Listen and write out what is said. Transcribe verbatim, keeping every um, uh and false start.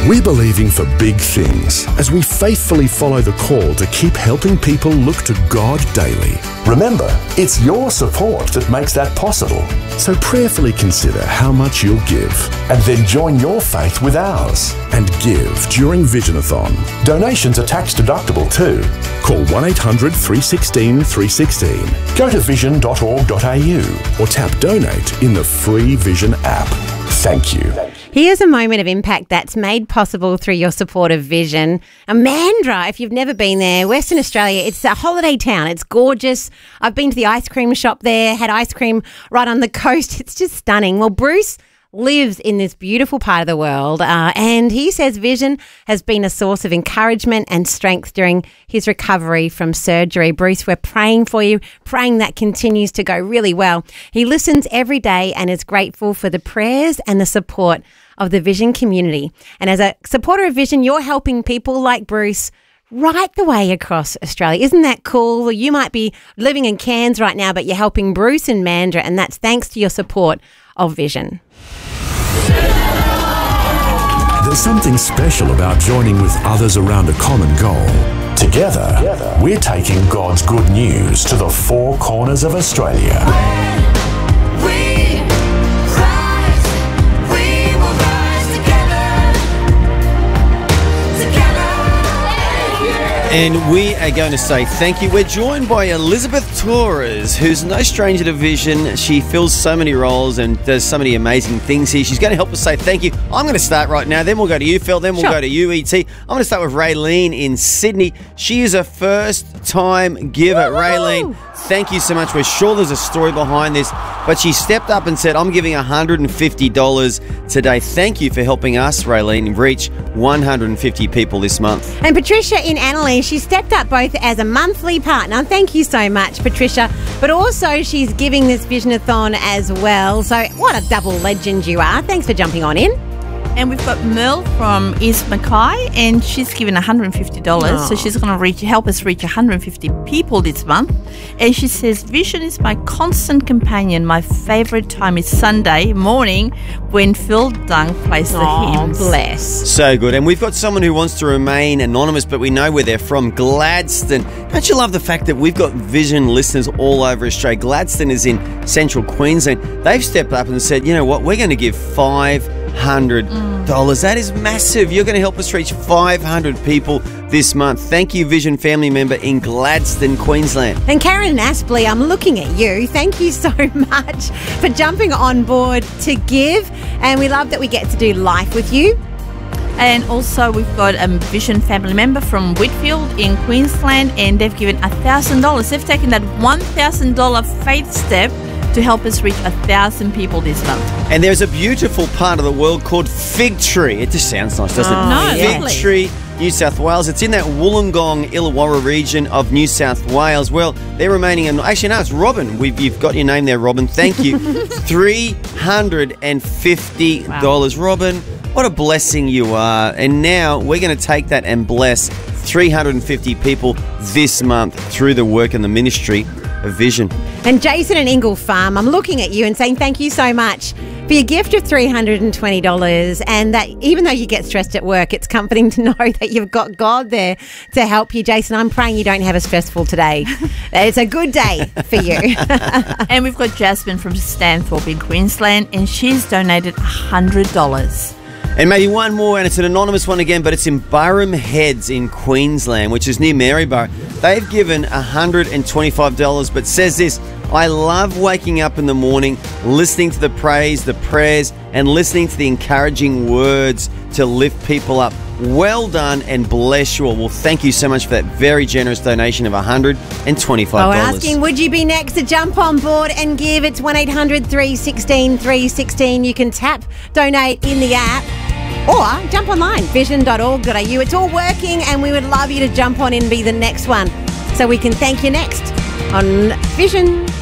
We're believing for big things as we faithfully follow the call to keep helping people look to God daily. Remember, it's your support that makes that possible. So prayerfully consider how much you'll give and then join your faith with ours and give during Visionathon. Donations are tax deductible too. Call one eight hundred three one six three one six. Go to vision dot org dot a u or tap donate in the free Vision app. Thank you. Here's a moment of impact that's made possible through your support of Vision. Amandra, if you've never been there, Western Australia, it's a holiday town. It's gorgeous. I've been to the ice cream shop there, had ice cream right on the coast. It's just stunning. Well, Bruce lives in this beautiful part of the world uh, and he says Vision has been a source of encouragement and strength during his recovery from surgery. Bruce, we're praying for you, praying that continues to go really well. He listens every day and is grateful for the prayers and the support of the Vision community. And as a supporter of Vision, you're helping people like Bruce right the way across Australia. Isn't that cool? You might be living in Cairns right now, but you're helping Bruce and Mandurah, and that's thanks to your support of Vision. There's something special about joining with others around a common goal. Together, Together, we're taking God's good news to the four corners of Australia. When we rise, we will rise together. Together. And we are going to say thank you. We're joined by Elizabeth Torres, who's no stranger to Vision. She fills so many roles and does so many amazing things here. She's going to help us say thank you. I'm going to start right now. Then we'll go to you, Phil. Then we'll Sure. go to you, E T. I'm going to start with Raylene in Sydney. She is a first-time giver. Woo-hoo! Raylene, thank you so much. We're sure there's a story behind this, but she stepped up and said, I'm giving one hundred fifty dollars today. Thank you for helping us, Raylene, reach one hundred fifty people this month. And Patricia in Annalise, she stepped up both as a monthly partner. Thank you so much, Patricia. But also she's giving this Visionathon as well. So what a double legend you are. Thanks for jumping on in. And we've got Merle from East Mackay, and she's given one hundred fifty dollars. Oh. So she's going to reach help us reach one hundred fifty people this month. And she says, Vision is my constant companion. My favourite time is Sunday morning when Phil Dunk plays the Oh, hymns. bless. So good. And we've got someone who wants to remain anonymous, but we know where they're from, Gladstone. Don't you love the fact that we've got Vision listeners all over Australia? Gladstone is in central Queensland. They've stepped up and said, you know what, we're going to give five hundred dollars. That is massive. You're going to help us reach five hundred people this month. Thank you, Vision family member in Gladstone, Queensland. And Karen Aspley, I'm looking at you. Thank you so much for jumping on board to give. And we love that we get to do life with you. And also we've got a Vision family member from Whitfield in Queensland, and they've given one thousand dollars. They've taken that one thousand dollars faith step to help us reach one thousand people this month. And there's a beautiful part of the world called Fig Tree. It just sounds nice, doesn't Oh, it? No, Fig lovely. Tree, New South Wales. It's in that Wollongong, Illawarra region of New South Wales. Well, they're remaining... In, actually, no, it's Robin. We've, you've got your name there, Robin. Thank you. three hundred fifty dollars. Wow. Robin, what a blessing you are. And now we're going to take that and bless three hundred fifty people this month through the work and the ministry of Vision. And Jason and Ingle Farm, I'm looking at you and saying thank you so much for your gift of three hundred twenty dollars, and that even though you get stressed at work, it's comforting to know that you've got God there to help you. Jason, I'm praying you don't have a stressful today. It's a good day for you. And we've got Jasmine from Stanthorpe in Queensland, and she's donated one hundred dollars. And maybe one more, and it's an anonymous one again, but it's in Burham Heads in Queensland, which is near Maryborough. They've given one hundred twenty-five dollars, but says this: I love waking up in the morning, listening to the praise, the prayers, and listening to the encouraging words to lift people up. Well done, and bless you all. Well, thank you so much for that very generous donation of one hundred twenty-five dollars. Oh, we're asking, would you be next to jump on board and give? It's one eight hundred three one six three one six. You can tap donate in the app or jump online, vision dot org dot a u. It's all working, and we would love you to jump on in and be the next one so we can thank you next on Vision.